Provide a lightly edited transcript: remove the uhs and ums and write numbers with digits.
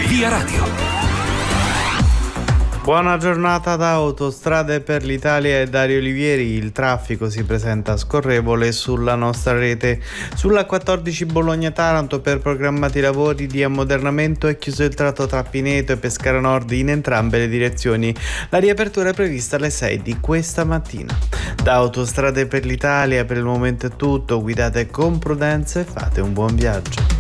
Via Radio. Buona giornata da Autostrade per l'Italia e Dario Olivieri. Il traffico si presenta scorrevole sulla nostra rete. Sulla 14 Bologna-Taranto, per programmati lavori di ammodernamento, è chiuso il tratto tra Pineto e Pescara Nord in entrambe le direzioni. La riapertura è prevista alle 6 di questa mattina. Da Autostrade per l'Italia per il momento è tutto. Guidate con prudenza e fate un buon viaggio.